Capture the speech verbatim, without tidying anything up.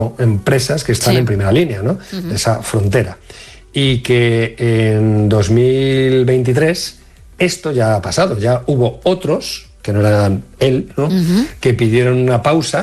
empresas que están Sí. en primera línea, ¿no? Uh-huh. De esa frontera. Y que en dos mil veintitrés esto ya ha pasado, ya hubo otros, que no eran él, ¿no? Uh-huh. Que pidieron una pausa